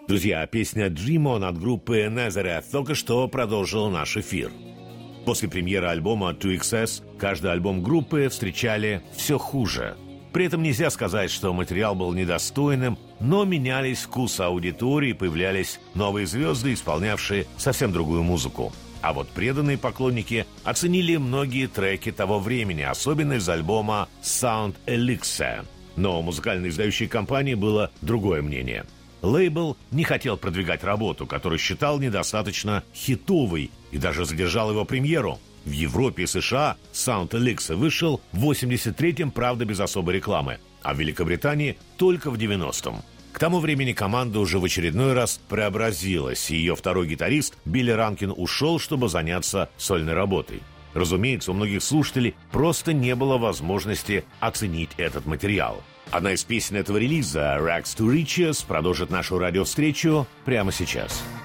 Друзья, песня «Dream On» от группы Nazareth только что продолжила наш эфир. После премьеры альбома 2XS каждый альбом группы встречали все хуже. При этом нельзя сказать, что материал был недостойным, но менялись вкусы аудитории, появлялись новые звезды, исполнявшие совсем другую музыку. А вот преданные поклонники оценили многие треки того времени, особенно из альбома Sound Elixir. Но у музыкальной издающей компании было другое мнение. Лейбл не хотел продвигать работу, которую считал недостаточно хитовой, и даже задержал его премьеру. В Европе и США Sound Elixir вышел в 83-м, правда, без особой рекламы, а в Великобритании только в 90-м. К тому времени команда уже в очередной раз преобразилась, и ее второй гитарист Билли Ранкин ушел, чтобы заняться сольной работой. Разумеется, у многих слушателей просто не было возможности оценить этот материал. Одна из песен этого релиза, «Rags to Riches», продолжит нашу радиовстречу прямо сейчас.